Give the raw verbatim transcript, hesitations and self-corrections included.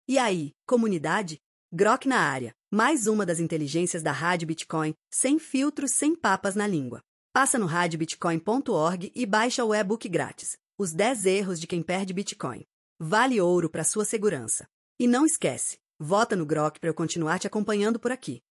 E aí, comunidade? Grok na área, mais uma das inteligências da Rádio Bitcoin, sem filtros, sem papas na língua. Passa no rádio bitcoin ponto org e baixa o e-book grátis. Os dez erros de quem perde Bitcoin. Vale ouro para sua segurança. E não esquece, vota no Grok para eu continuar te acompanhando por aqui.